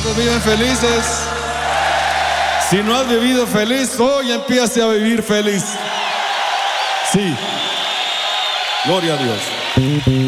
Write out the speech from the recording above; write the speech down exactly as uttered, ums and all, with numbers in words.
¿Cuántos viven felices? Si no has vivido feliz, hoy empiece a vivir feliz. Sí. Gloria a Dios.